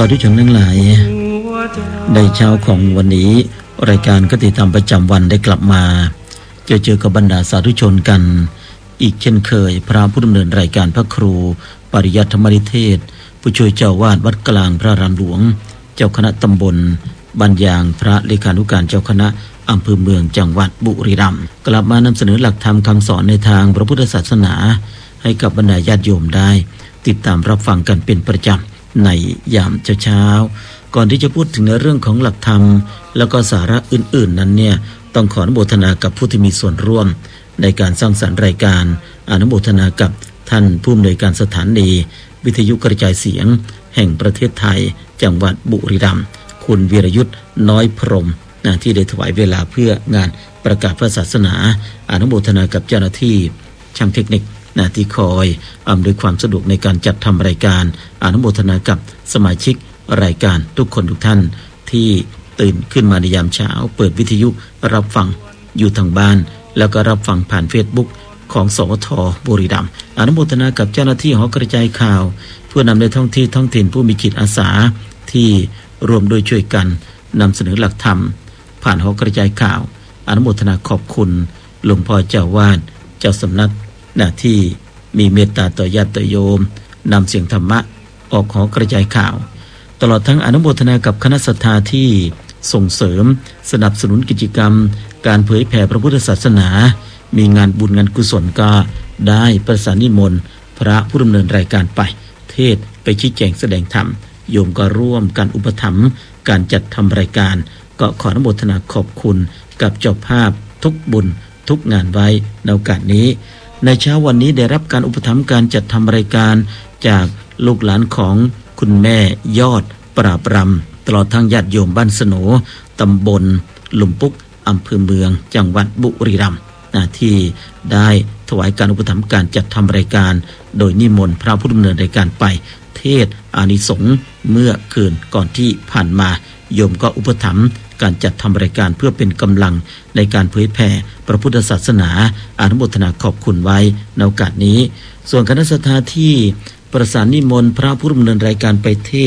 าธุชนทั้งหลายในเช้าของวันนี้รายการคติธรรมประจำวันได้กลับมาเจอกับบรรดาสาธุชนกันอีกเช่นเคยพระผู้ดำเนินรายการพระครูปริยัติธรรมนิเทศผู้ช่วยเจ้าวาดวัดกลางพระอารามหลวงเจ้าคณะตำบลบ้านยางพระเลขานุการเจ้าคณะอำเภอเมืองจังหวัดบุรีรัมย์กลับมานำเสนอหลักธรรมคำสอนในทางพระพุทธศาสนาให้กับบรรดาญาติโยมได้ติดตามรับฟังกันเป็นประจำในยามเช้าก่อนที่จะพูดถึงในเรื่องของหลักธรรมแล้วก็สาระอื่นๆนั้นเนี่ยต้องขออนุโมทนากับผู้ที่มีส่วนร่วมในการสร้างสรรค์รายการอนุโมทนากับท่านผู้อำนวยการสถานีวิทยุกระจายเสียงแห่งประเทศไทยจังหวัดบุรีรัมย์คุณวีรยุทธ์น้อยพรหมที่ได้ถวายเวลาเพื่องานประกาศพระศาสนาอนุโมทนากับเจ้าหน้าที่ช่างเทคนิคที่คอยอำนวยความสะดวกในการจัดทำรายการอนุโมทนากับสมาชิกรายการทุกคนทุกท่านที่ตื่นขึ้นมาในยามเช้าเปิดวิทยุรับฟังอยู่ทางบ้านแล้วก็รับฟังผ่าน Facebook ของสวท.บุรีรัมย์อนุโมทนากับเจ้าหน้าที่หอกระจายข่าวเพื่อนำในท้องที่ท้องถิ่นผู้มีจิตอาสาที่รวมโดยช่วยกันนำเสนอหลักธรรมผ่านหอกระจายข่าวอนุโมทนาขอบคุณหลวงพ่อเจ้าวาดเจ้าสำนักที่มีเมตตาต่อญาติโยมนำเสียงธรรมะออกหอกระจายข่าวตลอดทั้งอนุโมทนากับคณะศรัทธาที่ส่งเสริมสนับสนุนกิจกรรมการเผยแผ่พระพุทธศาสนามีงานบุญงานกุศลก็ได้ประสานนิมนต์พระผู้ดำเนินรายการไปเทศไปชี้แจงแสดงธรรมโยมก็ร่วมกันอุปถัมภ์การจัดทำรายการก็ขออนุโมทนาขอบคุณกับเจ้าภาพทุกบุญทุกงานไว้ในโอกาสนี้ในเช้าวันนี้ได้รับการอุปถัมภ์การจัดทำรายการจากลูกหลานของคุณแม่ยอดปราบรำตลอดทั้งญาติโยมบ้านสโหนตำบลหลุมปุกอำเภอเมืองจังหวัดบุรีรัมย์ที่ได้ถวายการอุปถัมภ์การจัดทำรายการโดยนิมนต์พระผู้ดำเนินรายการไปเทศอานิสงส์เมื่อคืนก่อนที่ผ่านมาโยมก็อุปถัมภ์การจัดทำรายการเพื่อเป็นกำลังในการเผยแผ่พระพุทธศาสนาอนุโมทนาขอบคุณไว้ในโอกาสนี้ส่วนคณะศรัทธาที่ประสานนิมนต์พระผู้ดำเนินรายการไปเทศ